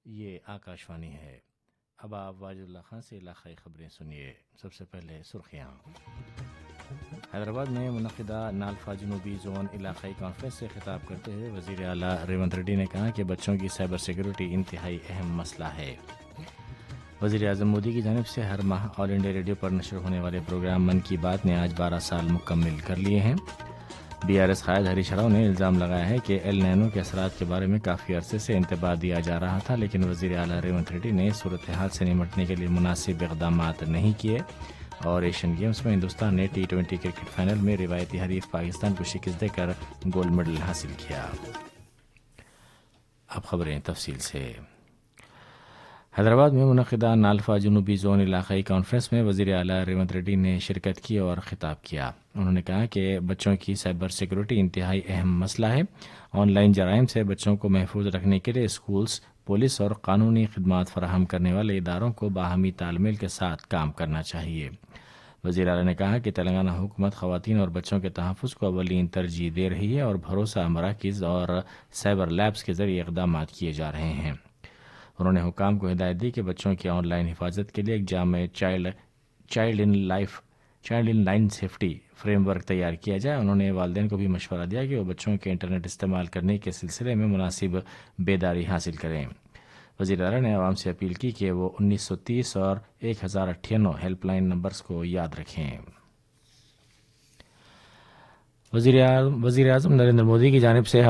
یہ آکاشوانی ہے۔ اب آپ واجد اللہ خان سے علاقائی خبریں سنیے۔ سب سے پہلے سرخیاں۔ حیدرآباد میں منعقدہ نالفا جنوبی زون علاقائی کانفرنس سے خطاب کرتے ہوئے وزیر اعلیٰ ریونت ریڈی نے کہا کہ بچوں کی سائبر سیکیورٹی انتہائی اہم مسئلہ ہے۔ وزیر اعظم مودی کی جانب سے ہر ماہ آل انڈیا ریڈیو پر نشر ہونے والے پروگرام من کی بات نے آج 12 سال مکمل کر لیے ہیں۔ BRS قائد ہریش راؤ نے الزام لگایا ہے کہ ایل نینو کے اثرات کے بارے میں کافی عرصے سے انتباہ دیا جا رہا تھا، لیکن وزیر اعلیٰ ریونت ریڈی نے صورتحال سے نمٹنے کے لیے مناسب اقدامات نہیں کیے اور ایشین گیمز میں ہندوستان نے T20 کرکٹ فائنل میں روایتی حریف پاکستان کو شکست دے کر گولڈ میڈل حاصل کیا۔ اب خبریں تفصیل سے۔ حیدرآباد میں منعقدہ نالفا جنوبی زون علاقائی کانفرنس میں وزیر اعلیٰ ریونت ریڈی نے شرکت کی اور خطاب کیا۔ انہوں نے کہا کہ بچوں کی سائبر سیکیورٹی انتہائی اہم مسئلہ ہے۔ آن لائن جرائم سے بچوں کو محفوظ رکھنے کے لیے اسکولز، پولیس اور قانونی خدمات فراہم کرنے والے اداروں کو باہمی تال میل کے ساتھ کام کرنا چاہیے۔ وزیر اعلیٰ نے کہا کہ تلنگانہ حکومت خواتین اور بچوں کے تحفظ کو اولین ترجیح دے رہی ہے اور بھروسہ مراکز اور سائبر لیبز کے ذریعے اقدامات کیے جا رہے ہیں۔ انہوں نے حکام کو ہدایت دی کہ بچوں کی آن لائن حفاظت کے لیے ایک جامع child in line safety frame work تیار کیا جائے۔ انہوں نے والدین کو بھی مشورہ دیا کہ وہ بچوں کے انٹرنیٹ استعمال کرنے کے سلسلے میں مناسب بیداری حاصل کریں۔ وزیر اعلیٰ نے عوام سے اپیل کی کہ وہ 1930 اور 1098 ہیلپ لائن نمبرز کو یاد رکھیں۔ وزیر اعظم نریندر مودی کی جانب سے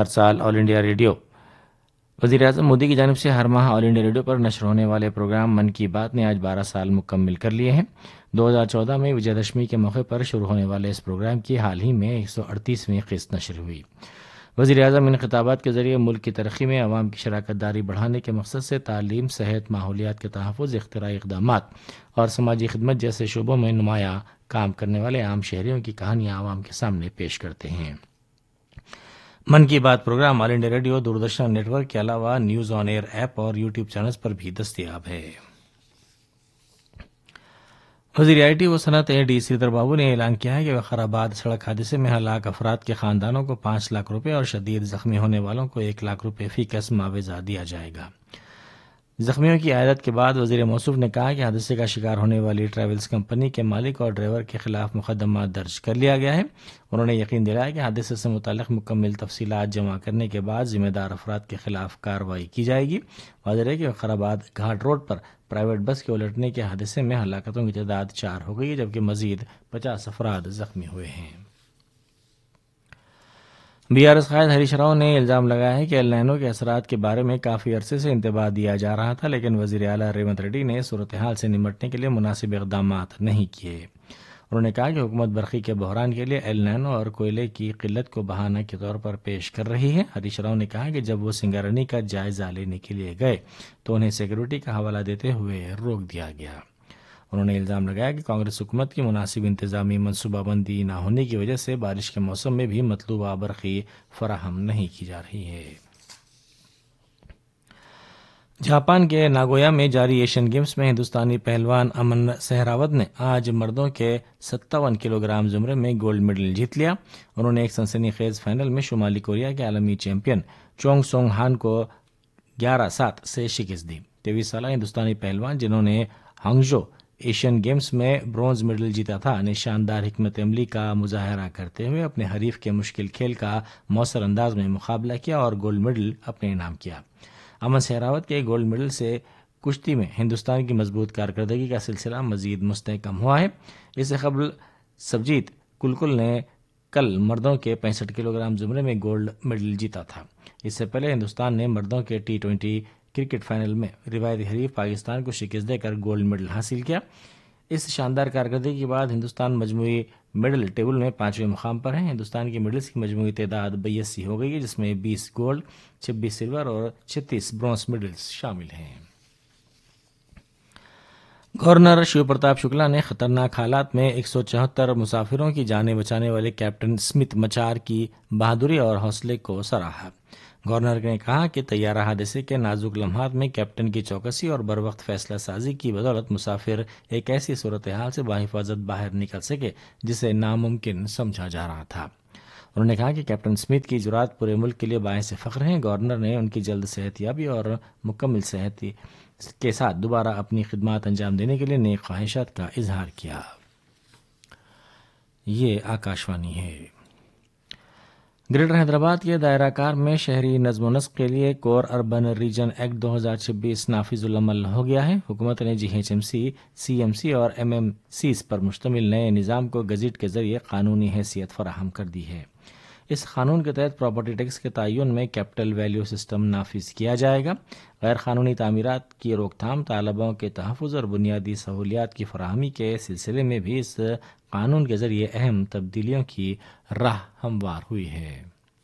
ہر ماہ آل انڈیا ریڈیو پر نشر ہونے والے پروگرام من کی بات نے آج 12 سال مکمل کر لیے ہیں۔ 2014 میں وجے دشمی کے موقع پر شروع ہونے والے اس پروگرام کی حال ہی میں 138ویں قسط نشر ہوئی۔ وزیر اعظم ان خطابات کے ذریعے ملک کی ترقی میں عوام کی شراکت داری بڑھانے کے مقصد سے تعلیم، صحت، ماحولیات کے تحفظ، اختراعی اقدامات اور سماجی خدمت جیسے شعبوں میں نمایاں کام کرنے والے عام شہریوں کی کہانیاں عوام کے سامنے پیش کرتے ہیں۔ من کی بات پروگرام آل India radio, Doordarshan net work کے علاوہ نیوز آن ایئر ایپ اور یوٹیوب چینلز پر بھی دستیاب ہے۔ وزیر آئی ٹی و صنعت ڈی سریدر بابو نے اعلان کیا ہے کہ وقار آباد سڑک حادثے میں ہلاک افراد کے خاندانوں کو 5 لاکھ روپے اور شدید زخمی ہونے والوں کو 1 لاکھ روپے فی کس معاوضہ دیا جائے گا۔ زخمیوں کی عیادت کے بعد وزیر موصوف نے کہا کہ حادثے کا شکار ہونے والی ٹریولز کمپنی کے مالک اور ڈرائیور کے خلاف مقدمہ درج کر لیا گیا ہے۔ انہوں نے یقین دلایا کہ حادثے سے متعلق مکمل تفصیلات جمع کرنے کے بعد ذمہ دار افراد کے خلاف کارروائی کی جائے گی۔ واضح ہے کہ وقار آباد گھاٹ روڈ پر پرائیویٹ بس کے الٹنے کے حادثے میں ہلاکتوں کی تعداد 4 ہو گئی ہے، جبکہ مزید 50 افراد زخمی ہوئے ہیں۔ BRS قائد ہریش راؤ نے الزام لگایا ہے کہ ایل نینو کے اثرات کے بارے میں کافی عرصے سے انتباہ دیا جا رہا تھا، لیکن وزیر اعلیٰ ریونت ریڈی نے صورتحال سے نمٹنے کے لیے مناسب اقدامات نہیں کیے۔ انہوں نے کہا کہ حکومت برقی کے بحران کے لیے ایل نینو اور کوئلے کی قلت کو بہانہ کے طور پر پیش کر رہی ہے۔ ہریش راؤ نے کہا کہ جب وہ سنگارانی کا جائزہ لینے کے لیے گئے تو انہیں سیکیورٹی کا حوالہ دیتے ہوئے روک دیا گیا۔ انہوں نے الزام لگایا کہ کانگریس حکومت کی مناسب انتظامی منصوبہ بندی نہ ہونے کی وجہ سے بارش کے موسم میں بھی مطلوبہ برقی فراہم نہیں کی جا رہی ہے۔ جاپان کے ناگویا میں جاری ایشین گیمز میں ہندوستانی پہلوان امن سہراوت نے آج مردوں کے 57 کلو گرام زمرے میں گولڈ میڈل جیت لیا۔ انہوں نے ایک سنسنی خیز فائنل میں شمالی کوریا کے عالمی چیمپئن چونگ سونگ ہان کو 11-7 سے شکست دی۔ 23 سالہ ہندوستانی پہلوان، جنہوں نے ہانگجو ایشین گیمز میں برونز میڈل جیتا تھا، نے شاندار حکمت عملی کا مظاہرہ کرتے ہوئے اپنے حریف کے مشکل کھیل کا مؤثر انداز میں مقابلہ کیا اور گولڈ میڈل اپنے انعام کیا۔ امن سہراوت کے گولڈ میڈل سے کشتی میں ہندوستان کی مضبوط کارکردگی کا سلسلہ مزید مستحکم ہوا ہے۔ اس سے قبل سبجیت کلکل نے کل مردوں کے 65 کلو گرام زمرے میں گولڈ میڈل جیتا تھا۔ اس سے پہلے ہندوستان نے مردوں کے T20 کرکٹ فائنل میں روایتی حریف پاکستان کو شکست دے کر گولڈ میڈل حاصل کیا۔ اس شاندار کارکردگی کے بعد ہندوستان مجموعی میڈل ٹیبل میں 5ویں مقام پر ہے۔ ہندوستان کی میڈلز کی مجموعی تعداد 82 ہو گئی ہے، جس میں 20 گولڈ، 26 سلور اور 36 برونز میڈلز شامل ہیں۔ گورنر شیو پرتاپ شکلا نے خطرناک حالات میں 174 مسافروں کی جانیں بچانے والے کیپٹن اسمتھ مچار کی بہادری اور حوصلے کو سراہا۔ گورنر نے کہا کہ طیارہ حادثے کے نازک لمحات میں کیپٹن کی چوکسی اور بروقت فیصلہ سازی کی بدولت مسافر ایک ایسی صورتحال سے بحفاظت باہر نکل سکے جسے ناممکن سمجھا جا رہا تھا۔ انہوں نے کہا کہ کیپٹن اسمتھ کی جرات پورے ملک کے لیے باعث فخر ہیں. گورنر نے ان کی جلد صحت یابی اور مکمل صحت کے ساتھ دوبارہ اپنی خدمات انجام دینے کے لیے نیک خواہشات کا اظہار کیا. یہ آکاشوانی ہے. گریٹر حیدرآباد کے دائرہ کار میں شہری نظم و نسق کے لیے کور اربن ریجن ایکٹ 2026 نافذ العمل ہو گیا ہے. حکومت نے GHMC, CMC اور MMCs پر مشتمل نئے نظام کو گزٹ کے ذریعے قانونی حیثیت فراہم کر دی ہے. اس قانون کے تحت پراپرٹی ٹیکس کے تعین میں کیپٹل ویلیو سسٹم نافذ کیا جائے گا. غیر قانونی تعمیرات کی روک تھام، طالبوں کے تحفظ اور بنیادی سہولیات کی فراہمی کے سلسلے میں بھی اس قانون کے ذریعے اہم تبدیلیوں کی راہ ہموار ہوئی ہے.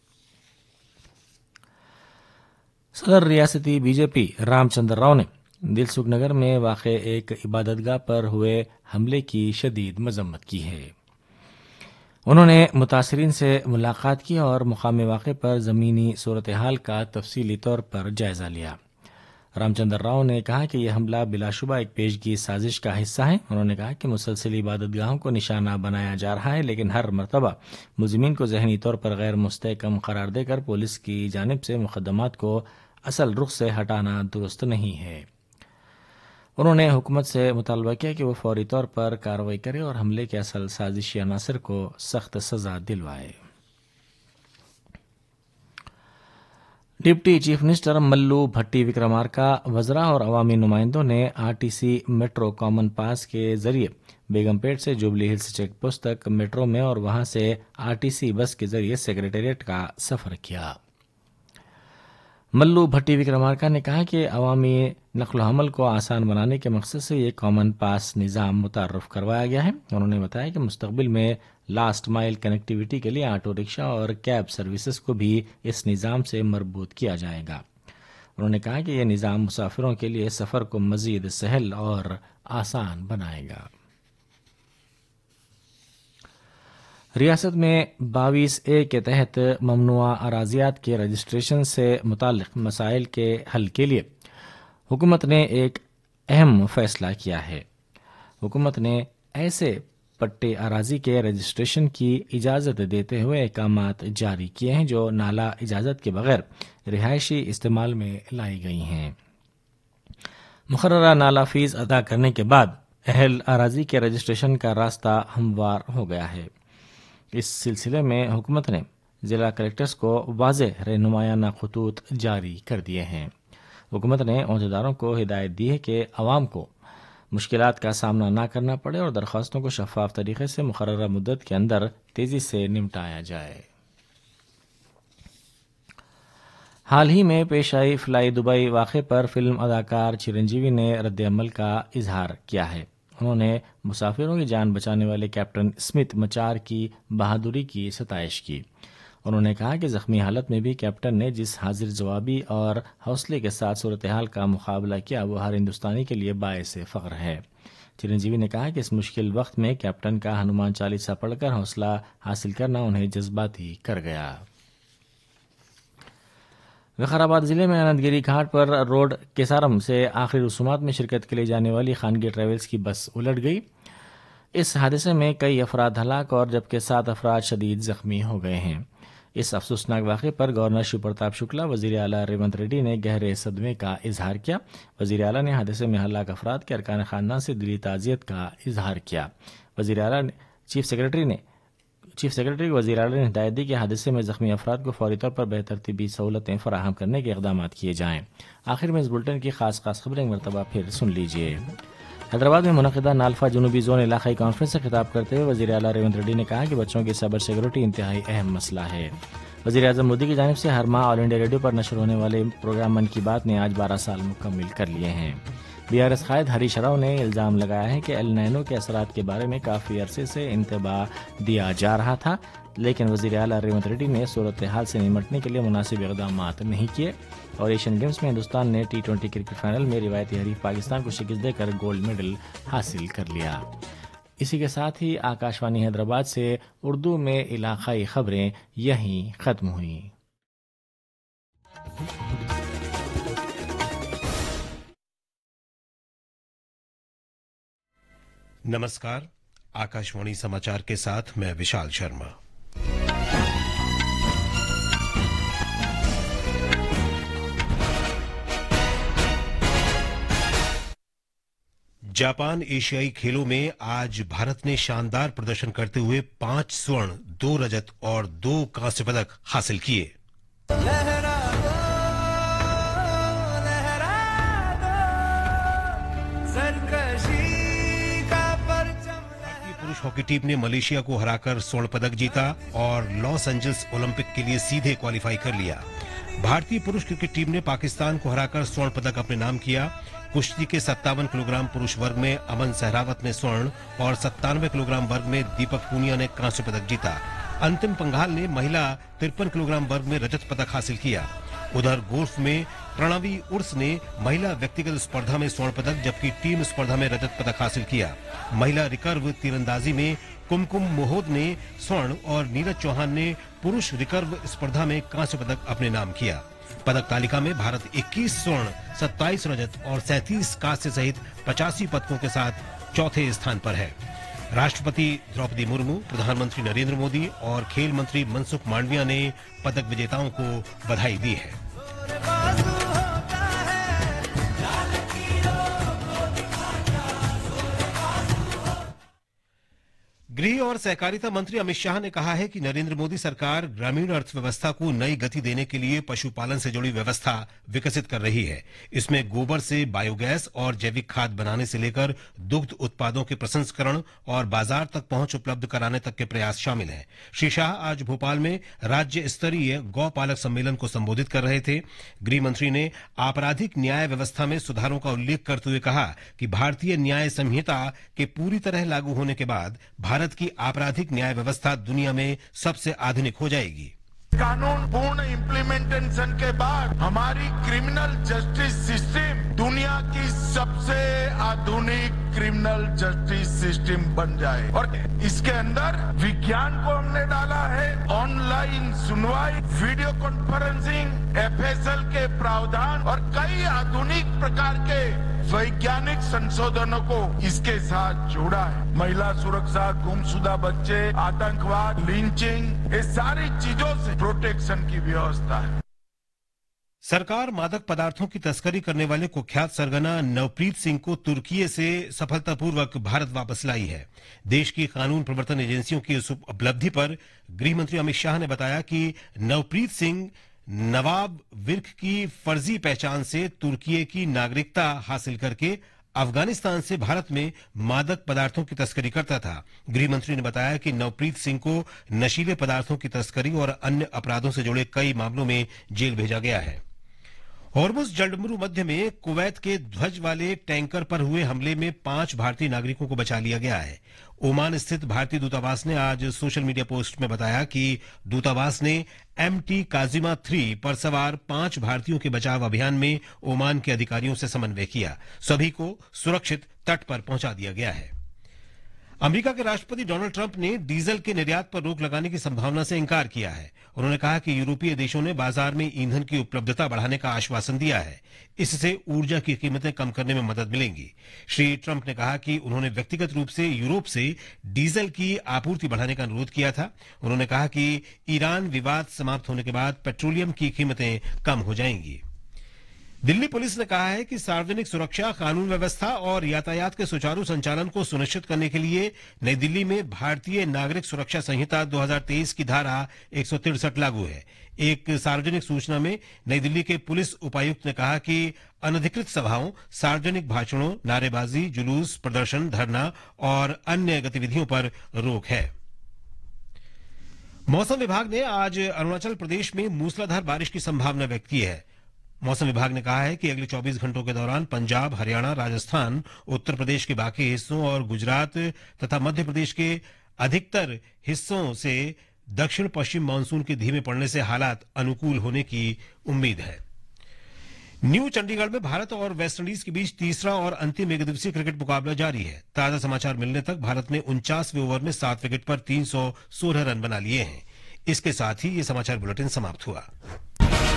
صدر ریاستی BJP رام چندر راؤ نے دل سکھ نگر میں واقع ایک عبادت گاہ پر ہوئے حملے کی شدید مذمت کی ہے. انہوں نے متاثرین سے ملاقات کی اور مقامی واقع پر زمینی صورتحال کا تفصیلی طور پر جائزہ لیا. رام چندر راؤ نے کہا کہ یہ حملہ بلا شبہ ایک پیشگی سازش کا حصہ ہے. انہوں نے کہا کہ مسلسل عبادت گاہوں کو نشانہ بنایا جا رہا ہے، لیکن ہر مرتبہ ملزمین کو ذہنی طور پر غیر مستحکم قرار دے کر پولیس کی جانب سے مقدمات کو اصل رخ سے ہٹانا درست نہیں ہے. انہوں نے حکومت سے مطالبہ کیا کہ وہ فوری طور پر کارروائی کرے اور حملے کے اصل سازشی عناصر کو سخت سزا دلوائے. ڈپٹی چیف منسٹر ملو بھٹی وکرمارکا وزراء اور عوامی نمائندوں نے RTC میٹرو کامن پاس کے ذریعے بیگم پیٹ سے جوبلی ہلز چیک پوسٹ تک میٹرو میں اور وہاں سے RTC بس کے ذریعے سیکریٹریٹ کا سفر کیا. ملو بھٹی وکرمارکا نے کہا کہ عوامی نقل و حمل کو آسان بنانے کے مقصد سے یہ کامن پاس نظام متعارف کروایا گیا ہے. انہوں نے بتایا کہ مستقبل میں لاسٹ مائل کنیکٹیویٹی کے لیے آٹو رکشا اور کیب سروسز کو بھی اس نظام سے مربوط کیا جائے گا. انہوں نے کہا کہ یہ نظام مسافروں کے لیے سفر کو مزید سہل اور آسان بنائے گا. ریاست میں 22A کے تحت ممنوعہ اراضیات کے رجسٹریشن سے متعلق مسائل کے حل کے لیے حکومت نے ایک اہم فیصلہ کیا ہے. حکومت نے ایسے پٹے اراضی کے رجسٹریشن کی اجازت دیتے ہوئے احکامات جاری کیے ہیں جو نالا اجازت کے بغیر رہائشی استعمال میں لائی گئی ہیں. مقررہ نالا فیس ادا کرنے کے بعد اہل اراضی کے رجسٹریشن کا راستہ ہموار ہو گیا ہے. اس سلسلے میں حکومت نے ضلع کلکٹرز کو واضح رہنمایانہ خطوط جاری کر دیے ہیں. حکومت نے عہدیداروں کو ہدایت دی ہے کہ عوام کو مشکلات کا سامنا نہ کرنا پڑے اور درخواستوں کو شفاف طریقے سے مقررہ مدت کے اندر تیزی سے نمٹایا جائے. حال ہی میں پیش آئی فلائی دبئی واقعے پر فلم اداکار چرنجیوی نے رد عمل کا اظہار کیا ہے. انہوں نے مسافروں کی جان بچانے والے کیپٹن اسمتھ مچار کی بہادری کی ستائش کی. انہوں نے کہا کہ زخمی حالت میں بھی کیپٹن نے جس حاضر جوابی اور حوصلے کے ساتھ صورتحال کا مقابلہ کیا وہ ہر ہندوستانی کے لیے باعث فخر ہے. چرنجیوی نے کہا کہ اس مشکل وقت میں کیپٹن کا ہنومان چالیسہ پڑھ کر حوصلہ حاصل کرنا انہیں جذباتی کر گیا. وقارآباد ضلع میں اننت گیری گھاٹ پر روڈ کیسارم سے آخری رسومات میں شرکت کے لیے جانے والی خانگی ٹریولز کی بس الٹ گئی. اس حادثے میں کئی افراد ہلاک اور جبکہ 7 افراد شدید زخمی ہو گئے ہیں. اس افسوسناک واقعے پر گورنر شیو پرتاپ شکلا، وزیر اعلیٰ ریونت ریڈی نے گہرے صدمے کا اظہار کیا. وزیر اعلیٰ نے حادثے میں ہلاک افراد کے ارکان خاندان سے دلی تعزیت کا اظہار کیا. وزیر اعلیٰ نے چیف سیکرٹری کو وزیر اعلیٰ نے ہدایت دی کہ حادثے میں زخمی افراد کو فوری طور پر بہتر طبی سہولتیں فراہم کرنے کے اقدامات کیے جائیں. آخر میں اس بلٹن کی خاص خبریں ایک مرتبہ پھر سن لیجیے. حیدرآباد میں منعقدہ نالفا جنوبی زون علاقائی کانفرنس سے خطاب کرتے ہوئے وزیر اعلیٰ ریونت ریڈی نے کہا کہ بچوں کی سائبر سیکورٹی انتہائی اہم مسئلہ ہے. وزیر اعظم مودی کی جانب سے ہر ماہ آل انڈیا ریڈیو پر نشر ہونے والے پروگرام من کی بات نے آج 12 سال مکمل کر لیے ہیں. BRS قائد ہریش راؤ نے الزام لگایا ہے کہ ایل نینو کے اثرات کے بارے میں کافی عرصے سے انتباہ دیا جا رہا تھا، لیکن وزیر اعلیٰ ریونت ریڈی نے صورتحال سے نمٹنے کے لیے مناسب اقدامات نہیں کیے. اور ایشین گیمز میں ہندوستان نے T20 کرکٹ فائنل میں روایتی حریف پاکستان کو شکست دے کر گولڈ میڈل حاصل کر لیا. اسی کے ساتھ ہی آکاشوانی حیدرآباد سے اردو میں علاقائی خبریں یہیں ختم ہوئیں. नमस्कार, आकाशवाणी समाचार के साथ मैं विशाल शर्मा. जापान एशियाई खेलों में आज भारत ने शानदार प्रदर्शन करते हुए 5 स्वर्ण, 2 रजत और 2 कांस्य पदक हासिल किए। पुरुष हॉकी टीम ने मलेशिया को हराकर स्वर्ण पदक जीता और लॉस एंजल्स ओलंपिक के लिए सीधे क्वालिफाई कर लिया। भारतीय पुरुष क्रिकेट टीम ने पाकिस्तान को हराकर स्वर्ण पदक अपने नाम किया। कुश्ती के 57 किलोग्राम पुरुष वर्ग में अमन सहरावत ने स्वर्ण और 97 किलोग्राम वर्ग में दीपक पूनिया ने कांस्य पदक जीता। अंतिम पंघाल ने महिला 53 किलोग्राम वर्ग में रजत पदक हासिल किया। उधर गोल्फ में प्रणवी उर्स ने महिला व्यक्तिगत स्पर्धा में स्वर्ण पदक जबकि टीम स्पर्धा में रजत पदक हासिल किया। महिला रिकर्व तीरंदाजी में कुमकुम मोहोद ने स्वर्ण और नीरज चौहान ने पुरुष रिकर्व स्पर्धा में कांस्य पदक अपने नाम किया। पदक तालिका में भारत 21 स्वर्ण, 27 रजत और 37 कांस्य सहित 85 पदकों के साथ चौथे स्थान पर है। राष्ट्रपति द्रौपदी मुर्मू, प्रधानमंत्री नरेंद्र मोदी और खेल मंत्री मनसुख मांडविया ने पदक विजेताओं को बधाई दी है। गृह और सहकारिता मंत्री अमित शाह ने कहा है कि नरेंद्र मोदी सरकार ग्रामीण अर्थव्यवस्था को नई गति देने के लिए पशुपालन से जुड़ी व्यवस्था विकसित कर रही है। इसमें गोबर से बायोगैस और जैविक खाद बनाने से लेकर दुग्ध उत्पादों के प्रसंस्करण और बाजार तक पहुंच उपलब्ध कराने तक के प्रयास शामिल हैं। श्री शाह आज भोपाल में राज्य स्तरीय गौपालक सम्मेलन को संबोधित कर रहे थे। गृह मंत्री ने आपराधिक न्याय व्यवस्था में सुधारों का उल्लेख करते हुए कहा कि भारतीय न्याय संहिता के पूरी तरह लागू होने के बाद भारत की आपराधिक न्याय व्यवस्था दुनिया में सबसे आधुनिक हो जाएगी। कानून पूर्ण इम्प्लीमेंटेशन के बाद हमारी क्रिमिनल जस्टिस सिस्टम दुनिया की सबसे आधुनिक क्रिमिनल जस्टिस सिस्टम बन जाए और इसके अंदर विज्ञान को हमने डाला है। ऑनलाइन सुनवाई, वीडियो कॉन्फ्रेंसिंग, एफएसएल के प्रावधान और कई आधुनिक प्रकार के वैज्ञानिक संशोधनों को इसके साथ जोड़ा है। महिला सुरक्षा, गुमशुदा बच्चे, आतंकवाद, लिंचिंग, ये सारी चीजों से प्रोटेक्शन की व्यवस्था है। सरकार मादक पदार्थों की तस्करी करने वाले कुख्यात सरगना नवप्रीत सिंह को तुर्की से सफलतापूर्वक भारत वापस लाई है। देश की कानून प्रवर्तन एजेंसियों की इस उपलब्धि पर गृह मंत्री अमित शाह ने बताया कि नवप्रीत सिंह नवाब विर्क की फर्जी पहचान से तुर्की की नागरिकता हासिल करके अफगानिस्तान से भारत में मादक पदार्थों की तस्करी करता था। गृह मंत्री ने बताया कि नवप्रीत सिंह को नशीले पदार्थों की तस्करी और अन्य अपराधों से जुड़े कई मामलों में जेल भेजा गया है। हॉर्मुज जलडमरू मध्य में कुवैत के ध्वज वाले टैंकर पर हुए हमले में 5 भारतीय नागरिकों को बचा लिया गया है। ओमान स्थित भारतीय दूतावास ने आज सोशल मीडिया पोस्ट में बताया कि दूतावास ने MT काजिमा 3 पर सवार 5 भारतीयों के बचाव अभियान में ओमान के अधिकारियों से समन्वय किया। सभी को सुरक्षित तट पर पहुंचा दिया गया है। अमेरिका के राष्ट्रपति डोनाल्ड ट्रंप ने डीजल के निर्यात पर रोक लगाने की संभावना से इंकार किया है। उन्होंने कहा कि यूरोपीय देशों ने बाजार में ईंधन की उपलब्धता बढ़ाने का आश्वासन दिया है। इससे ऊर्जा की कीमतें कम करने में मदद मिलेगी। श्री ट्रंप ने कहा कि उन्होंने व्यक्तिगत रूप से यूरोप से डीजल की आपूर्ति बढ़ाने का अनुरोध किया था। उन्होंने कहा कि ईरान विवाद समाप्त होने के बाद पेट्रोलियम की कीमतें कम हो जाएंगी। दिल्ली पुलिस ने कहा है कि सार्वजनिक सुरक्षा, कानून व्यवस्था और यातायात के सुचारू संचालन को सुनिश्चित करने के लिए नई दिल्ली में भारतीय नागरिक सुरक्षा संहिता 2023 की धारा 163 लागू है। एक सार्वजनिक सूचना में नई दिल्ली के पुलिस उपायुक्त ने कहा कि अनधिकृत सभाओं, सार्वजनिक भाषणों, नारेबाजी, जुलूस, प्रदर्शन, धरना और अन्य गतिविधियों पर रोक है। मौसम विभाग ने आज अरुणाचल प्रदेश में मूसलाधार बारिश की संभावना व्यक्त की है। मौसम विभाग ने कहा है कि अगले 24 घंटों के दौरान पंजाब, हरियाणा, राजस्थान, उत्तर प्रदेश के बाकी हिस्सों और गुजरात तथा मध्य प्रदेश के अधिकतर हिस्सों से दक्षिण पश्चिम मानसून के धीमे पड़ने से हालात अनुकूल होने की उम्मीद है। न्यू चंडीगढ़ में भारत और वेस्टइंडीज के बीच तीसरा और अंतिम एकदिवसीय क्रिकेट मुकाबला जारी है। ताजा समाचार मिलने तक भारत ने 49वें ओवर में 7 विकेट पर 316 रन बना लिए हैं। इसके साथ ही ये समाचार बुलेटिन समाप्त हुआ।